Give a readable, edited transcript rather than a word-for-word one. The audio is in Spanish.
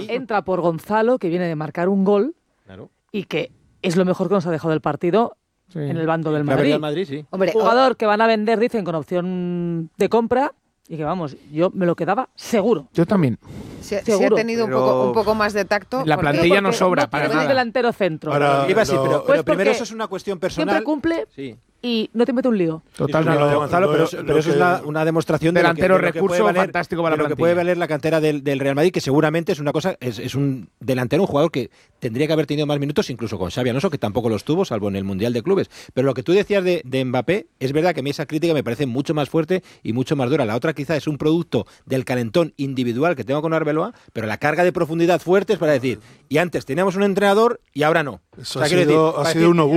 entra por Gonzalo, que viene de marcar un gol, y que es lo mejor que nos ha dejado el partido en el bando del Madrid. Sí. Hombre, jugador que van a vender, dicen, con opción de compra, y que vamos, yo me lo quedaba seguro. Yo también. Si ha tenido un poco más de tacto. La plantilla no sobra para nada. Delantero centro. Pero primero eso es una cuestión personal. Siempre cumple y no te mete un lío. Totalmente. De Gonzalo, pero eso es una demostración delantero de lo que recurso puede valer, fantástico para de lo que puede valer la cantera del Real Madrid, que seguramente es una cosa, es un delantero, un jugador que tendría que haber tenido más minutos, incluso con Xabi Alonso, que tampoco los tuvo, salvo en el Mundial de Clubes. Pero lo que tú decías de Mbappé, es verdad que a mí esa crítica me parece mucho más fuerte y mucho más dura. La otra quizá es un producto del calentón individual que tengo con Arbeloa, pero la carga de profundidad fuerte es para decir, y antes teníamos un entrenador y ahora no. Eso ha sido un obús.